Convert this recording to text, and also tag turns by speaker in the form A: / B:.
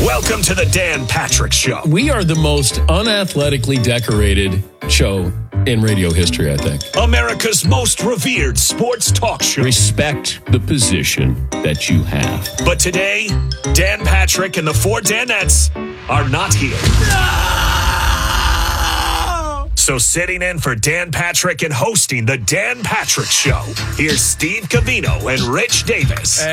A: Welcome to the Dan Patrick Show.
B: We are the most unathletically decorated show in radio history, I think.
A: America's most revered sports talk show.
B: Respect the position that you have.
A: But today, Dan Patrick and the four Danettes are not here. No! So sitting in for Dan Patrick and hosting the Dan Patrick Show, here's Steve Covino and Rich Davis.